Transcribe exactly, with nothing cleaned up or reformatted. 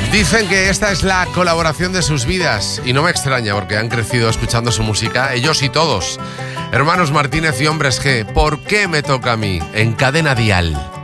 Dicen que esta es la colaboración de sus vidas y no me extraña porque han crecido escuchando su música, ellos y todos. Hermanos Martínez y Hombres G, ¿por qué me toca a mí? En Cadena Dial.